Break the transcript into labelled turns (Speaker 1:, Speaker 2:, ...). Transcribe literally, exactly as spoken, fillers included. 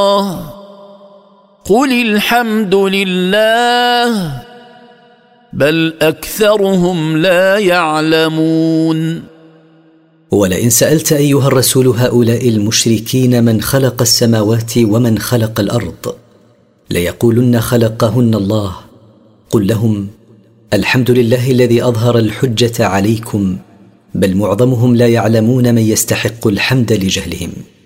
Speaker 1: قل الحمد لله بل أكثرهم لا يعلمون.
Speaker 2: ولئن سألت أيها الرسول هؤلاء المشركين من خلق السماوات ومن خلق الأرض ليقولن خلقهن الله. قل لهم الحمد لله الذي أظهر الحجة عليكم بل معظمهم لا يعلمون من يستحق الحمد لجهلهم.